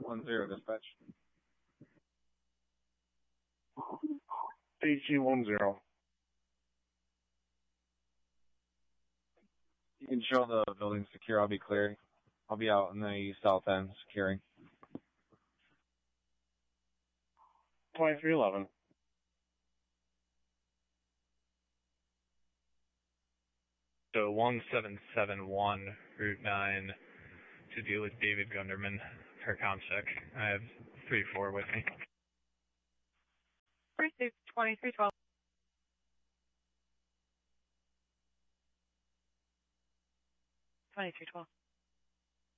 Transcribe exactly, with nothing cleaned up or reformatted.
one zero, dispatch. A G one zero. You can show the building secure. I'll be clearing. I'll be out in the south end securing. twenty-three eleven. So one seven seven one, Route nine, to deal with David Gunderman per ComSec. I have three four with me. Pursuit twenty-three twelve. twenty-three twelve.